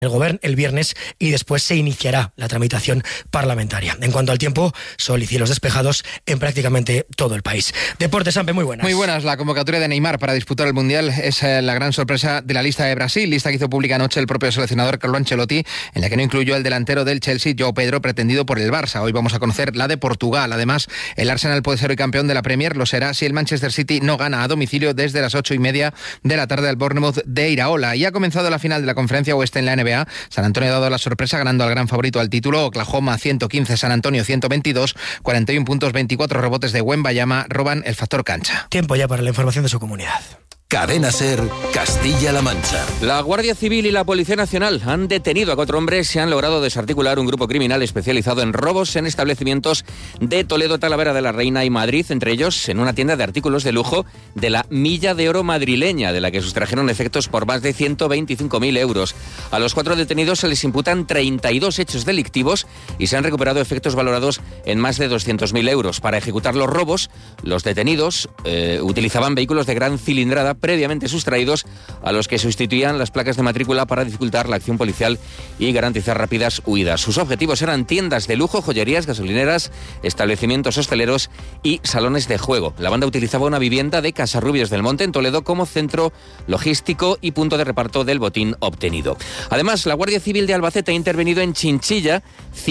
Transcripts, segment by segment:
el Gobierno el viernes y después se iniciará la tramitación parlamentaria. En cuanto al tiempo, sol y cielos despejados en prácticamente todo el país. Deportes, Sampe, muy buenas. Muy buenas. La convocatoria de Neymar para disputar el Mundial es la gran sorpresa de la lista de Brasil, lista que hizo pública anoche el propio seleccionador Carlo Ancelotti, en la que no incluyó el delantero del Chelsea, João Pedro, pretendido por el Barça. Hoy vamos a conocer la de Portugal. Además, el Arsenal puede ser hoy campeón de la Premier, lo será si el Manchester City no gana a domicilio desde las 8:30 de la tarde al Bournemouth de Iraola. Y ha comenzado la final de la Conferencia Oeste en la NBA. San Antonio ha dado la sorpresa ganando al gran favorito al título, Oklahoma 115, San Antonio 122, 41 puntos, 24 rebotes de Wembanyama roban el factor cancha. Tiempo ya para la información de su comunidad. Cadena SER, Castilla-La Mancha. La Guardia Civil y la Policía Nacional han detenido a 4 hombres y han logrado desarticular un grupo criminal especializado en robos en establecimientos de Toledo, Talavera de la Reina y Madrid, entre ellos en una tienda de artículos de lujo de la Milla de Oro madrileña, de la que sustrajeron efectos por más de 125.000 euros. A los 4 detenidos se les imputan 32 hechos delictivos y se han recuperado efectos valorados en más de 200.000 euros. Para ejecutar los robos, los detenidos utilizaban vehículos de gran cilindrada previamente sustraídos, a los que sustituían las placas de matrícula para dificultar la acción policial y garantizar rápidas huidas. Sus objetivos eran tiendas de lujo, joyerías, gasolineras, establecimientos hosteleros y salones de juego. La banda utilizaba una vivienda de Casarrubios del Monte en Toledo como centro logístico y punto de reparto del botín obtenido. Además, la Guardia Civil de Albacete ha intervenido en Chinchilla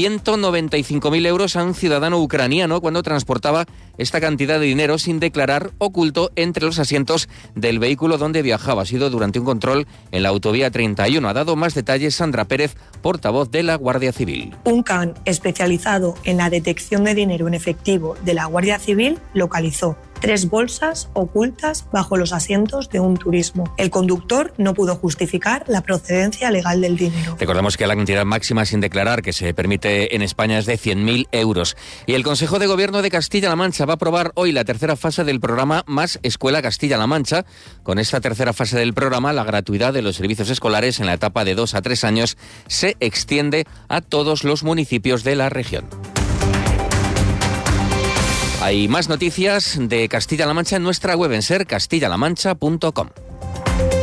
195.000 euros a un ciudadano ucraniano cuando transportaba esta cantidad de dinero sin declarar, oculto entre los asientos del vehículo donde viajaba. Ha sido durante un control en la autovía 31. Ha dado más detalles Sandra Pérez, portavoz de la Guardia Civil. Un can especializado en la detección de dinero en efectivo de la Guardia Civil localizó 3 bolsas ocultas bajo los asientos de un turismo. El conductor no pudo justificar la procedencia legal del dinero. Recordemos que la cantidad máxima sin declarar que se permite en España es de 100.000 euros. Y el Consejo de Gobierno de Castilla-La Mancha va a aprobar hoy la tercera fase del programa Más Escuela Castilla-La Mancha. Con esta tercera fase del programa, la gratuidad de los servicios escolares en la etapa de 2 a 3 años se extiende a todos los municipios de la región. Hay más noticias de Castilla-La Mancha en nuestra web en sercastillalamancha.com.